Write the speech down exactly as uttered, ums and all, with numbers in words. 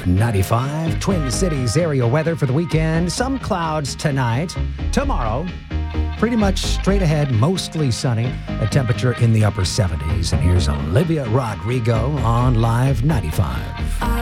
Live ninety-five, Twin Cities area weather for the weekend. Some clouds tonight. Tomorrow, pretty much straight ahead, mostly sunny. A temperature in the upper seventies. And here's Olivia Rodrigo on Live ninety-five.